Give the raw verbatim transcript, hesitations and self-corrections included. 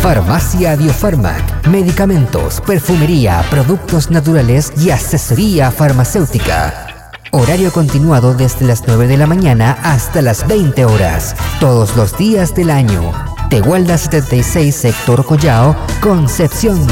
Farmacia Biofarmac, medicamentos, perfumería, productos naturales y asesoría farmacéutica. Horario continuado desde las nueve de la mañana hasta las veinte horas, todos los días del año. Tehuelda setenta y seis, Sector Collao, Concepción.